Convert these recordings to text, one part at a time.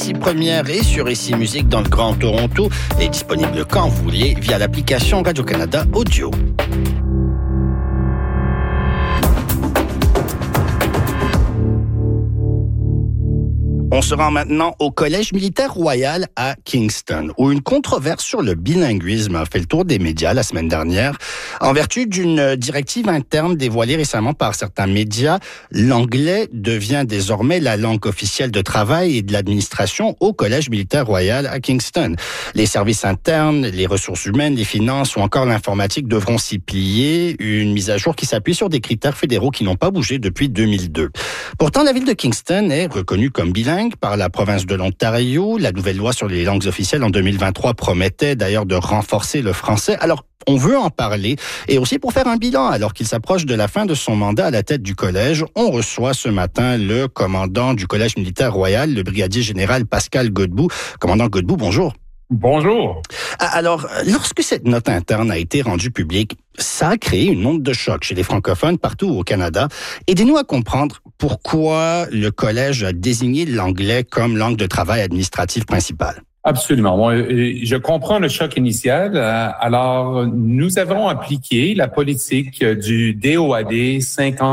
Ici Première et sur Ici Musique dans le Grand Toronto est disponible quand vous voulez via l'application Radio-Canada Audio. On se rend maintenant au Collège militaire royal à Kingston, où une controverse sur le bilinguisme a fait le tour des médias la semaine dernière. En vertu d'une directive interne dévoilée récemment par certains médias, l'anglais devient désormais la langue officielle de travail et de l'administration au Collège militaire royal à Kingston. Les services internes, les ressources humaines, les finances ou encore l'informatique devront s'y plier, une mise à jour qui s'appuie sur des critères fédéraux qui n'ont pas bougé depuis 2002. Pourtant, la ville de Kingston est reconnue comme bilingue par la province de l'Ontario. La nouvelle loi sur les langues officielles en 2023 promettait d'ailleurs de renforcer le français. Alors, on veut en parler et aussi pour faire un bilan alors qu'il s'approche de la fin de son mandat à la tête du collège. On reçoit ce matin le commandant du Collège militaire royal, le brigadier général Pascal Godbout. Commandant Godbout, bonjour. Bonjour. Alors, lorsque cette note interne a été rendue publique, ça a créé une onde de choc chez les francophones partout au Canada. Aidez-nous à comprendre pourquoi le collège a désigné l'anglais comme langue de travail administrative principale. Absolument. Bon, je comprends le choc initial. Alors, nous avons appliqué la politique du DOAD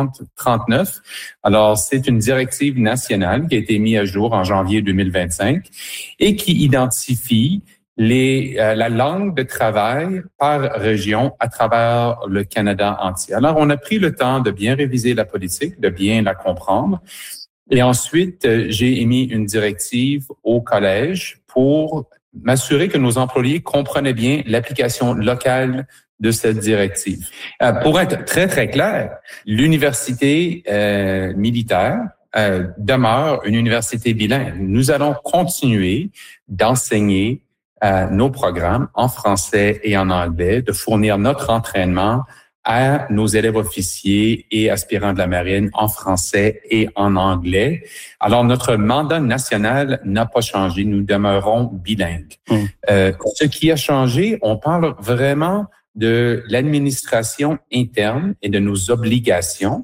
5039. Alors, c'est une directive nationale qui a été mise à jour en janvier 2025 et qui identifie la langue de travail par région à travers le Canada entier. Alors, on a pris le temps de bien réviser la politique, de bien la comprendre. Et ensuite, j'ai émis une directive au collège pour m'assurer que nos employés comprenaient bien l'application locale de cette directive. Pour être très, très clair, l'université militaire demeure une université bilingue. Nous allons continuer d'enseigner nos programmes en français et en anglais, de fournir notre entraînement à nos élèves officiers et aspirants de la marine en français et en anglais. Alors, notre mandat national n'a pas changé. Nous demeurons bilingues. Ce qui a changé, on parle vraiment de l'administration interne et de nos obligations,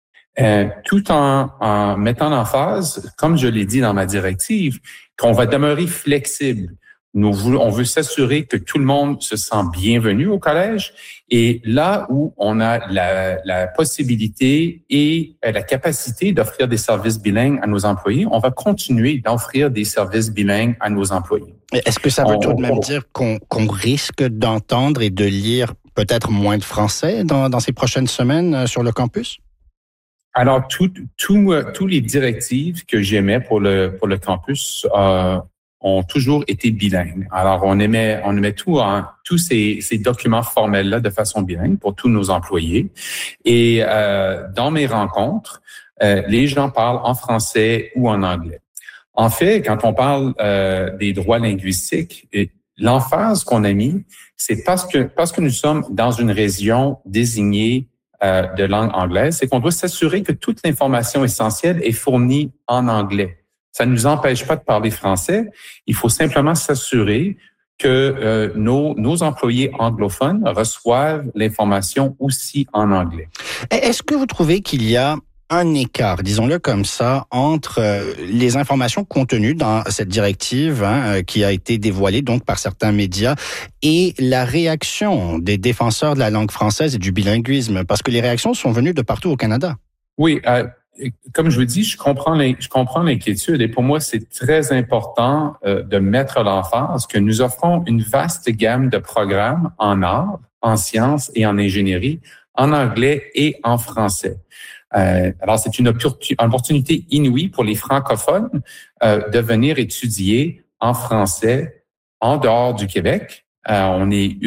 tout en mettant en phase, comme je l'ai dit dans ma directive, qu'on va demeurer flexible. On veut s'assurer que tout le monde se sent bienvenu au collège et là où on a la possibilité et la capacité d'offrir des services bilingues à nos employés, on va continuer d'offrir des services bilingues à nos employés. Est-ce que ça veut tout de même dire qu'on risque d'entendre et de lire peut-être moins de français dans ces prochaines semaines sur le campus? Alors, tous les directives que j'émets pour le campus ont toujours été bilingues. Alors, on émet tous ces documents formels-là de façon bilingue pour tous nos employés. Et dans mes rencontres, les gens parlent en français ou en anglais. En fait, quand on parle des droits linguistiques, l'emphase qu'on a mis, c'est parce que nous sommes dans une région désignée de langue anglaise, c'est qu'on doit s'assurer que toute l'information essentielle est fournie en anglais. Ça ne nous empêche pas de parler français. Il faut simplement s'assurer que nos employés anglophones reçoivent l'information aussi en anglais. Est-ce que vous trouvez qu'il y a un écart, disons-le comme ça, entre les informations contenues dans cette directive qui a été dévoilée donc par certains médias et la réaction des défenseurs de la langue française et du bilinguisme? Parce que les réactions sont venues de partout au Canada. Oui, comme je vous dis, je comprends l'inquiétude et pour moi, c'est très important de mettre l'emphase que nous offrons une vaste gamme de programmes en art, en sciences et en ingénierie, en anglais et en français. Alors, c'est une opportunité inouïe pour les francophones de venir étudier en français en dehors du Québec. On est